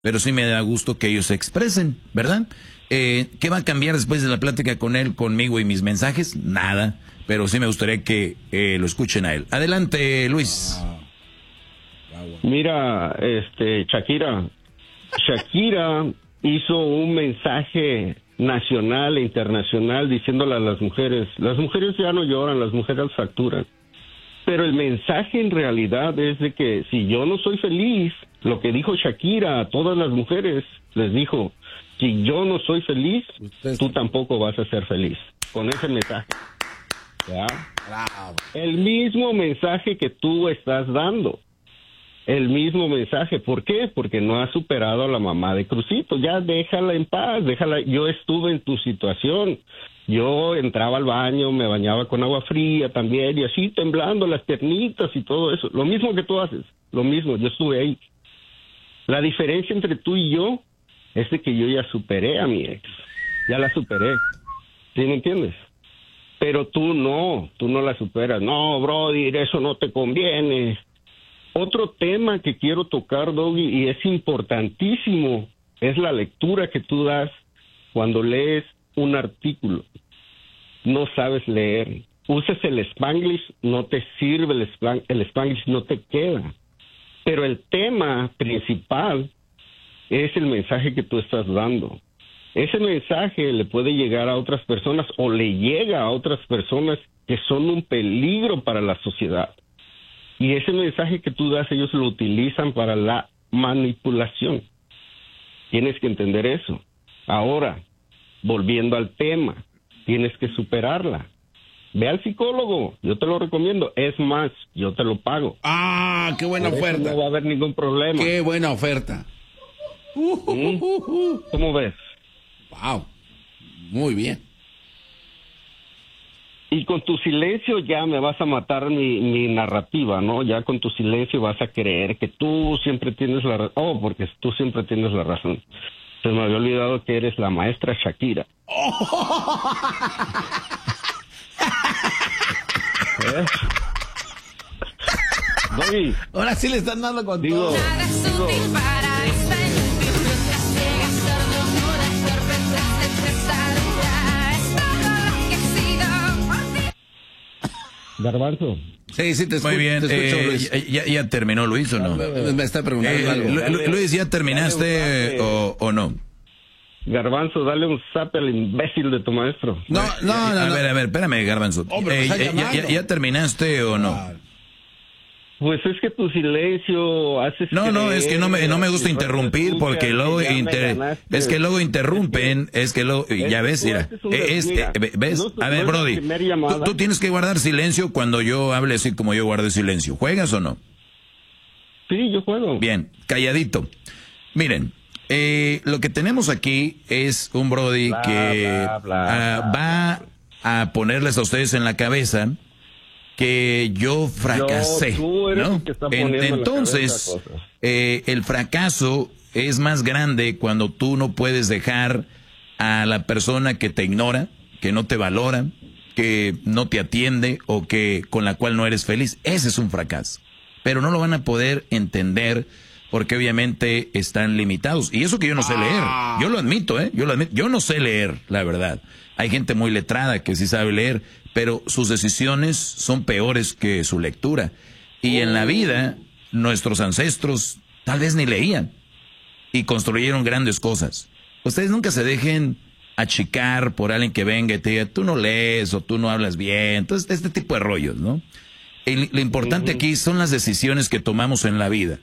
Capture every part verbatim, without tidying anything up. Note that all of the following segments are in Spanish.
pero sí me da gusto que ellos se expresen, ¿verdad? Eh, ¿Qué va a cambiar después de la plática con él, conmigo y mis mensajes? Nada, pero sí me gustaría que eh, lo escuchen a él. Adelante, Luis. Mira, este, Shakira, Shakira hizo un mensaje nacional e internacional diciéndole a las mujeres, las mujeres ya no lloran, las mujeres facturan. Pero el mensaje en realidad es de que si yo no soy feliz, lo que dijo Shakira a todas las mujeres, les dijo, si yo no soy feliz, Usted... tú tampoco vas a ser feliz. Con ese mensaje. ¿Ya? Bravo. El mismo mensaje que tú estás dando. El mismo mensaje. ¿Por qué? Porque no has superado a la mamá de Crucito. Ya déjala en paz, déjala. Yo estuve en tu situación. Yo entraba al baño, me bañaba con agua fría también, y así temblando las piernitas y todo eso. Lo mismo que tú haces, lo mismo, yo estuve ahí. La diferencia entre tú y yo es de que yo ya superé a mi ex. Ya la superé. ¿Sí me entiendes? Pero tú no, tú no la superas. No, brody, eso no te conviene. Otro tema que quiero tocar, Doggy, y es importantísimo, es la lectura que tú das cuando lees un artículo. No sabes leer. Uses el Spanglish, no te sirve el, Spang- el Spanglish, no te queda. Pero el tema principal es el mensaje que tú estás dando. Ese mensaje le puede llegar a otras personas o le llega a otras personas que son un peligro para la sociedad. Y ese mensaje que tú das, ellos lo utilizan para la manipulación. Tienes que entender eso. Ahora, volviendo al tema, tienes que superarla. Ve al psicólogo, yo te lo recomiendo. Es más, yo te lo pago. Ah, qué buena oferta. No va a haber ningún problema. Qué buena oferta. Uh, uh, ¿Mm? uh, uh. ¿Cómo ves? Wow, muy bien. Y con tu silencio ya me vas a matar mi, mi narrativa, ¿no? Ya con tu silencio vas a creer que tú siempre tienes la razón. Oh, porque tú siempre tienes la razón. Se me había olvidado que eres la maestra Shakira. Oh. ¿Eh? Doggy. Ahora sí le están dando con digo, todo. Digo, Garbanzo. Sí, sí, te escucho. Muy bien, te escucho, eh, Luis. ya, ya terminó Luis o no? Me está preguntando Eh, algo. Lu- Lu- Luis, ¿ya terminaste o, o no? Garbanzo, dale un zap al imbécil de tu maestro. No, no, no. A no. ver, a ver, espérame, Garbanzo. Hombre, Eh, me está ya, ya- llamando. ya terminaste o no? Ah. Pues es que tu silencio haces. No, no, creer, es que no me, no me gusta que interrumpir escuchas, porque que luego ya me inter- ganaste. es que luego interrumpen, es que luego, Es ya que ves, tú mira, haces un es, mira, eh, ves, no- a ver, no es la Brody, primera tú, llamada. tú tienes que guardar silencio cuando yo hable así como yo guardo silencio. ¿Juegas o no? Sí, yo juego. Bien, calladito. Miren, eh, lo que tenemos aquí es un Brody Bla, que bla, bla, ah, bla, va a ponerles a ustedes en la cabeza que yo fracasé, Yo- tú eres ¿no? el que está En- poniendo en la entonces, cabeza cosas. eh, el fracaso es más grande cuando tú no puedes dejar a la persona que te ignora, que no te valora, que no te atiende o que con la cual no eres feliz. Ese es un fracaso. Pero no lo van a poder entender porque obviamente están limitados. Y eso que yo no sé leer. Yo lo admito, ¿eh? Yo lo admito. Yo no sé leer, la verdad. Hay gente muy letrada que sí sabe leer, pero sus decisiones son peores que su lectura. Y en la vida, nuestros ancestros tal vez ni leían y construyeron grandes cosas. Ustedes nunca se dejen achicar por alguien que venga y te diga, tú no lees o tú no hablas bien. Entonces, este tipo de rollos, ¿no? Y lo importante aquí son las decisiones que tomamos en la vida.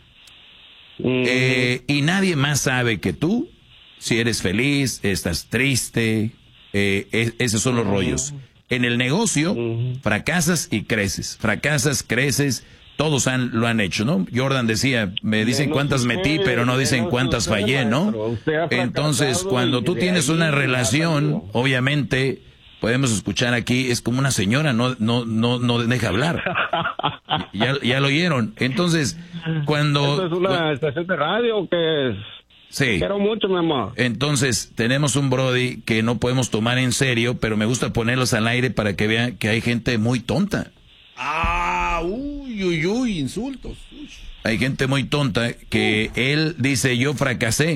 Eh, y nadie más sabe que tú, si eres feliz, estás triste, eh, es- esos son los rollos. En el negocio, fracasas y creces, fracasas, creces, todos han, lo han hecho, ¿no? Jordan decía, me dicen Menos cuántas usted, metí, pero no dicen menos cuántas usted, fallé, ¿no? maestro. Usted ha fracasado Entonces, cuando y tú de tienes ahí una ha relación, salido. obviamente, podemos escuchar aquí, es como una señora, no, no, no, no deja hablar. Ya, ya lo oyeron. Entonces, cuando... ¿Esto es una estación de radio o qué es? Sí. Quiero mucho, mi amor. Entonces, tenemos un Brody que no podemos tomar en serio, pero me gusta ponerlos al aire para que vean que hay gente muy tonta. Ah, uy. Uy, uy, uy, insultos. Uy. Hay gente muy tonta que él dice yo fracasé